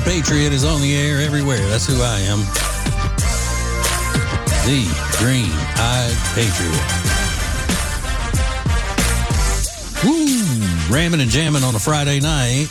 Patriot is on the air everywhere. That's who I am. The Green-Eyed Patriot. Woo! Ramming and jamming on a Friday night.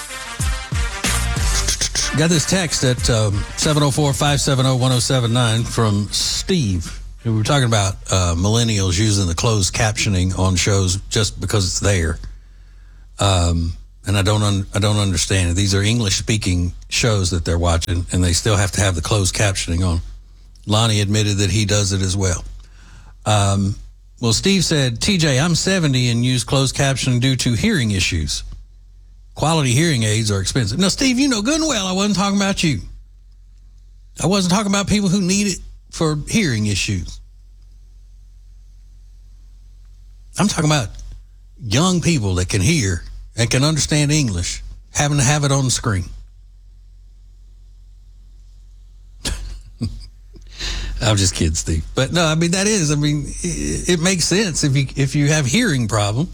Got this text at 704-570-1079 from Steve. We were talking about millennials using the closed captioning on shows just because it's there. And I don't understand it. These are English-speaking shows that they're watching, and they still have to have the closed captioning on. Lonnie admitted that he does it as well. Well, Steve said, TJ, I'm 70 and use closed captioning due to hearing issues. Quality hearing aids are expensive. Now, Steve, you know good and well I wasn't talking about you. I wasn't talking about people who need it for hearing issues. I'm talking about young people that can hear and can understand English, having to have it on the screen. I'm just kidding, Steve. But no, I mean, it makes sense if you have hearing problem.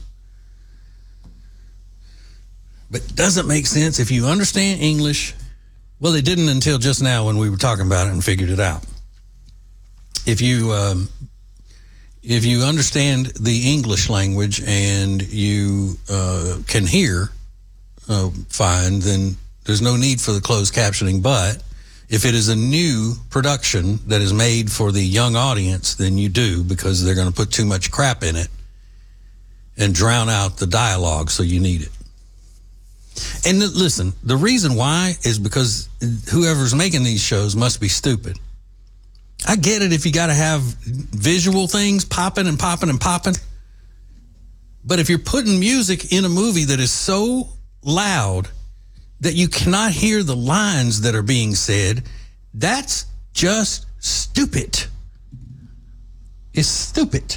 But it doesn't make sense if you understand English. Well, it didn't until just now when we were talking about it and figured it out. If you understand the English language and you can hear fine, then there's no need for the closed captioning. But if it is a new production that is made for the young audience, then you do, because they're going to put too much crap in it and drown out the dialogue, so you need it. And listen, the reason why is because whoever's making these shows must be stupid. I get it if you got to have visual things popping and popping and popping. But if you're putting music in a movie that is so loud that you cannot hear the lines that are being said, that's just stupid. It's stupid.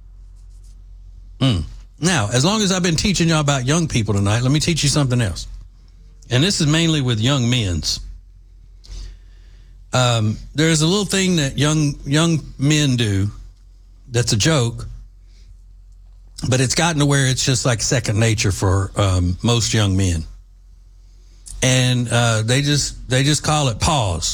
Now, as long as I've been teaching y'all about young people tonight, let me teach you something else. And this is mainly with young men's. There's a little thing that young men do that's a joke, but it's gotten to where it's just like second nature for most young men. And they just call it pause.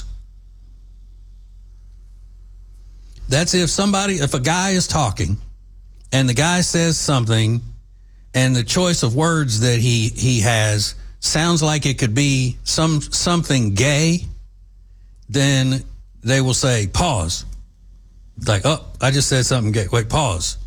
That's if a guy is talking and the guy says something and the choice of words that he has sounds like it could be something gay, then they will say, pause. Like, oh, I just said something gay. Wait, pause.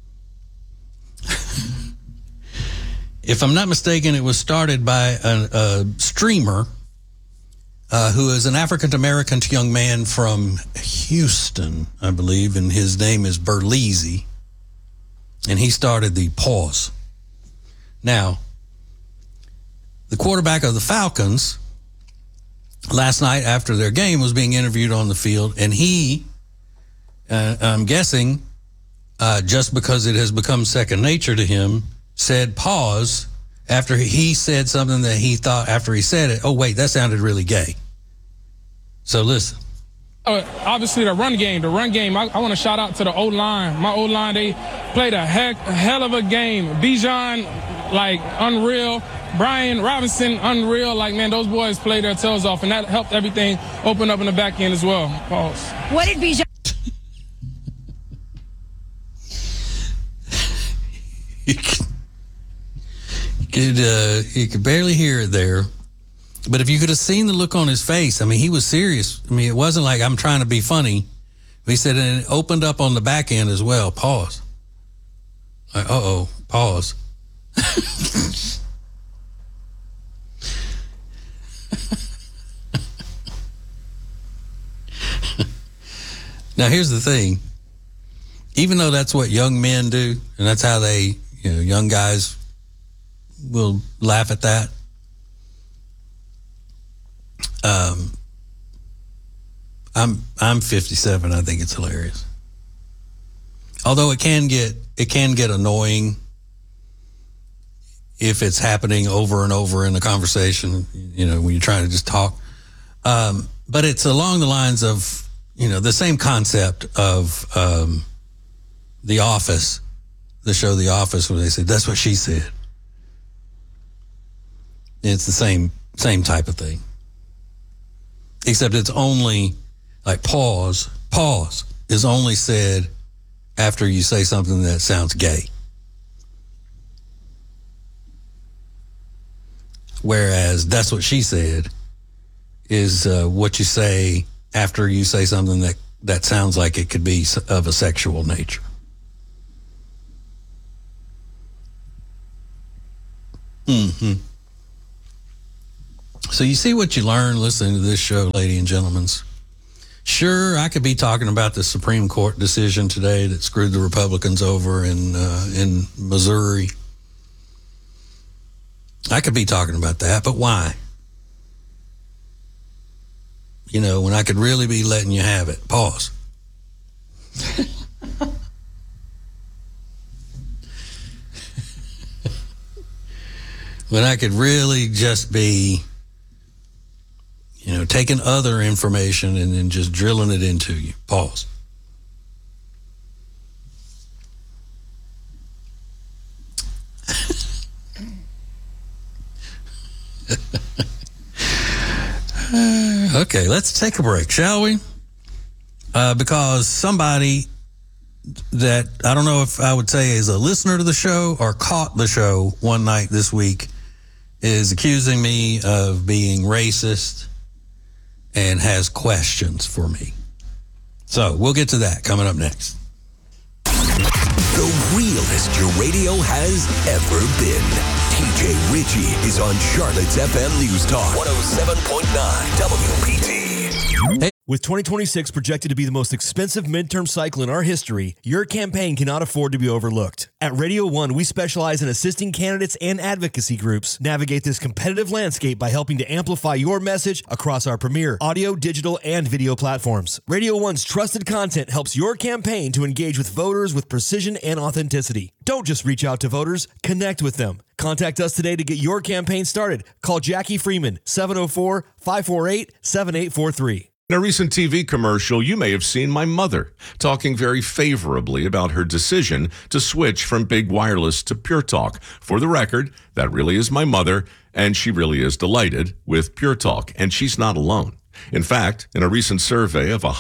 If I'm not mistaken, it was started by a streamer who is an African-American young man from Houston, I believe, and his name is Berleezy. And he started the pause. Now, the quarterback of the Falcons last night after their game was being interviewed on the field, and he, I'm guessing, just because it has become second nature to him, said pause after he said something that he thought after he said it, oh, wait, that sounded really gay. So listen. Obviously, the run game, I want to shout out to the O-line. My O-line, they played a hell of a game. Bijan, like, unreal. Brian Robinson, unreal. Like, man, those boys played their tails off, and that helped everything open up in the back end as well. Pause. What did Bijan... You could barely hear it there. But if you could have seen the look on his face, I mean, he was serious. I mean, it wasn't like I'm trying to be funny. He said, and it opened up on the back end as well. Pause. Like, pause. Now, here's the thing. Even though that's what young men do, and that's how they, young guys will laugh at that. I'm 57. I think it's hilarious. Although it can get annoying if it's happening over and over in a conversation, when you're trying to just talk. But it's along the lines of, the same concept of The Office, the show The Office, where they said, that's what she said. It's the same type of thing. except it's only like pause is only said after you say something that sounds gay. Whereas that's what she said is what you say after you say something that sounds like it could be of a sexual nature. Mm-hmm. So you see what you learn listening to this show, ladies and gentlemen. Sure, I could be talking about the Supreme Court decision today that screwed the Republicans over in Missouri. I could be talking about that, but why? You know, when I could really be letting you have it. Pause. When I could really just be, you know, taking other information and then just drilling it into you. Pause. Okay, let's take a break, shall we? Because somebody that I don't know if I would say is a listener to the show or caught the show one night this week is accusing me of being racist and has questions for me. So we'll get to that coming up next. The realest your radio has ever been. TJ Ritchie is on Charlotte's FM News Talk 107.9 WPT. With 2026 projected to be the most expensive midterm cycle in our history, your campaign cannot afford to be overlooked. At Radio 1, we specialize in assisting candidates and advocacy groups navigate this competitive landscape by helping to amplify your message across our premier audio, digital, and video platforms. Radio 1's trusted content helps your campaign to engage with voters with precision and authenticity. Don't just reach out to voters, connect with them. Contact us today to get your campaign started. Call Jackie Freeman, 704-548-7843. In a recent TV commercial, you may have seen my mother talking very favorably about her decision to switch from Big Wireless to Pure Talk. For the record, that really is my mother, and she really is delighted with Pure Talk, and she's not alone. In fact, in a recent survey of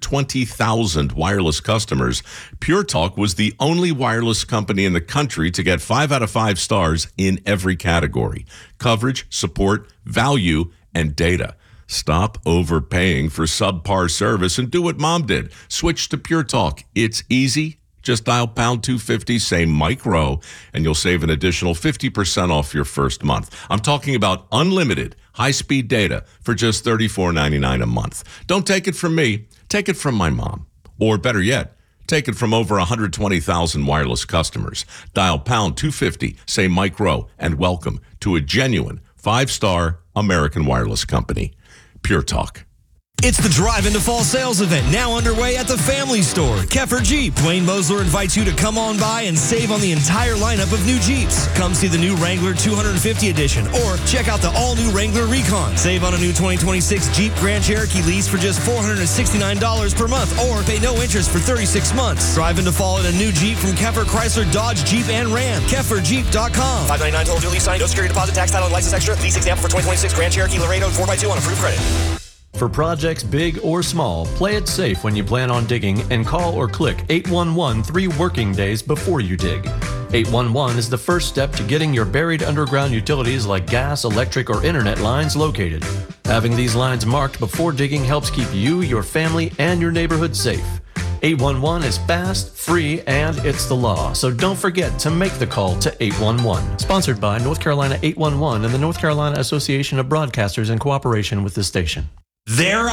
120,000 wireless customers, Pure Talk was the only wireless company in the country to get 5 out of 5 stars in every category: coverage, support, value, and data. Stop overpaying for subpar service and do what Mom did. Switch to Pure Talk. It's easy. Just dial pound 250, say Mike Rowe, and you'll save an additional 50% off your first month. I'm talking about unlimited high-speed data for just $34.99 a month. Don't take it from me. Take it from my mom. Or better yet, take it from over 120,000 wireless customers. Dial pound 250, say Mike Rowe, and welcome to a genuine 5-star American wireless company. Pure Talk. It's the Drive into Fall sales event now underway at the Family Store. Keffer Jeep. Wayne Mosler invites you to come on by and save on the entire lineup of new Jeeps. Come see the new Wrangler 250 edition or check out the all-new Wrangler Recon. Save on a new 2026 Jeep Grand Cherokee lease for just $469 per month or pay no interest for 36 months. Drive into Fall in a new Jeep from Keffer, Chrysler, Dodge, Jeep, and Ram. KefferJeep.com. $599 total due lease sign. No security deposit, tax, title, and license extra. Lease example for 2026 Grand Cherokee Laredo 4x2 on approved credit. For projects big or small, play it safe when you plan on digging and call or click 811 3 working days before you dig. 811 is the first step to getting your buried underground utilities like gas, electric, or internet lines located. Having these lines marked before digging helps keep you, your family, and your neighborhood safe. 811 is fast, free, and it's the law. So don't forget to make the call to 811. Sponsored by North Carolina 811 and the North Carolina Association of Broadcasters in cooperation with the station. There